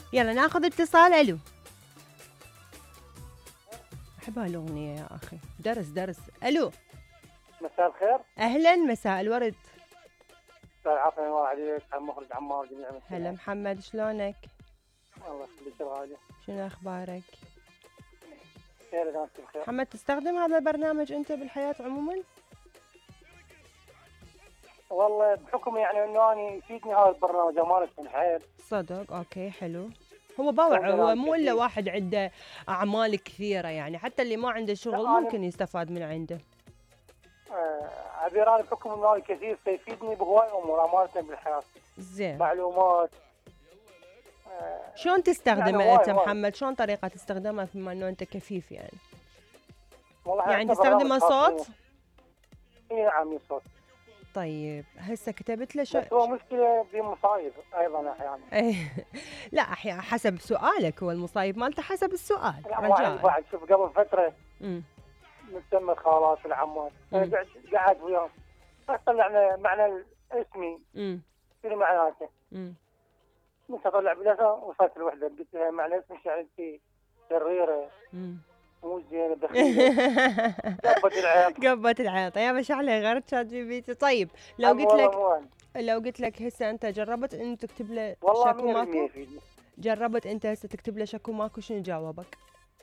يلا ناخذ اتصال. الو، احب هالاغنيه يا اخي، درس. الو، مساء الخير. اهلا، مساء الورد. العفو الله عليك، عم مخرج عمار جميع هلا المستمعين. محمد، شلونك؟ الله يخليك الغالي. شنو اخبارك؟ خير اذا انت بخير. محمد، تستخدم هذا البرنامج انت بالحياه عموما؟ والله بحكم يعني انه انا يفيدني هذا البرنامج امانه حيل. صدق، اوكي حلو. هو باوع، هو مو الا واحد عنده اعمال كثيره، يعني حتى اللي ما عنده شغل ممكن يستفاد من عنده. عبير، انا بحكم انه انا كثير سيفيدني بهواي امور امانه بالحياه. زين. معلومات. شلون تستخدمه يعني انت محمد؟ شلون طريقه تستخدمها بما انه انت كفيف يعني؟ والله يعني تستخدمه صوت؟ اي نعم، صوت. طيب هسه كتبت له بس هو مشكله بمصايب ايضا احيانا. لا، احيانا حسب سؤالك، هو المصايب مالته حسب السؤال. رجاء بعد شوف قبل فتره من ثم الخالات والعمات، انا قاعد وياهم طلعنا معنى اسمي شنو معناته؟ من طلع بلسه وصلت الوحده قلت لها معنى اسمك يعني انت شريره مو زينه بخيله. قبت العياط يا باشا، عليه غير شات جي بي تي. طيب لو قلت لك هسه انت جربت ان تكتب له شكو ماكو؟ جربت انت هسه تكتب له شكو ماكو، شنو جاوبك؟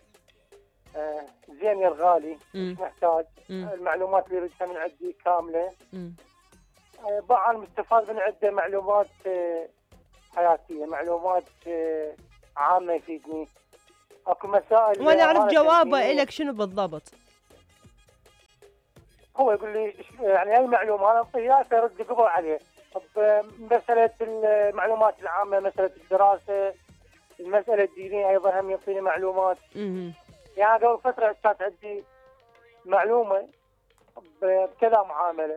زين يا الغالي، مش محتاج. المعلومات اللي ردها من عندي كامله. بعض مستفاد من عنده معلومات حياتيه، معلومات عامه يفيدني. اكو مسائل وانا اعرف جوابه لك شنو بالضبط. هو يقول لي يعني هاي المعلومه انا اعطيه اياها فيرد قبل عليه. مساله المعلومات العامه، مساله الدراسه، المساله الدينيه ايضا هم يعطيني معلومات. يعني قبل فتره كانت عندي معلومه بكذا معامله.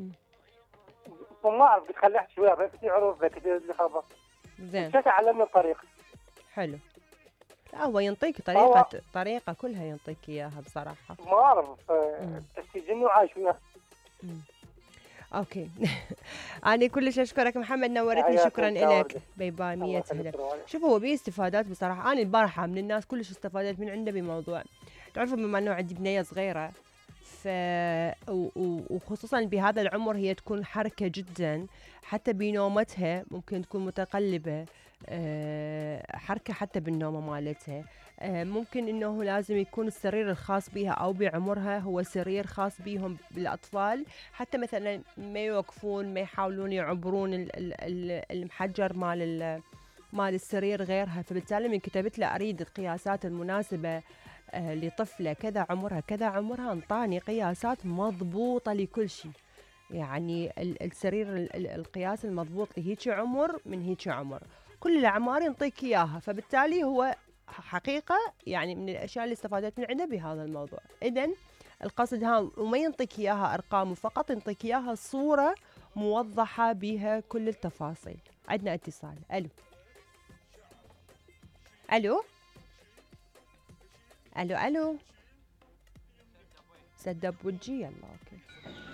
ما اعرف، قلت خلي احكي وياه بكتي عروف بكتي لي خبر. زين. شو علمني الطريقه. حلو. لا هو ينطيك طريقه كلها ينطيك اياها بصراحه. ما اعرف تسجلني وعايش وياه. اوكي. انا كلش اشكرك محمد، نورتني، شكرا لك. باي باي. 100 هلا. شوف هو بيه استفادات بصراحه، انا البارحه من الناس كلش استفادت من عنده بموضوع. تعرفوا بما انه عندي بنيه صغيره، وخصوصا بهذا العمر هي تكون حركه جدا، حتى بنومتها ممكن تكون متقلبه، حركه حتى بالنومه مالتها. ممكن انه لازم يكون السرير الخاص بها او بعمرها هو سرير خاص بيهم بالاطفال، حتى مثلا ما يوقفون، ما يحاولون يعبرون المحجر مال السرير غيرها. فبالتالي من كتبت له اريد القياسات المناسبه لطفله كذا عمرها كذا عمرها، انطاني قياسات مضبوطه لكل شيء. يعني السرير القياس المضبوط لهيك عمر من هيك عمر، كل الاعمار ينطيك اياها. فبالتالي هو حقيقه يعني من الاشياء اللي استفادت من عنده بهذا الموضوع. اذن القصد وما ينطيك اياها ارقام فقط، ينطيك اياها صوره موضحه بها كل التفاصيل. عندنا اتصال. الو الو الو الو. سدب وجهي. يلا اوكي.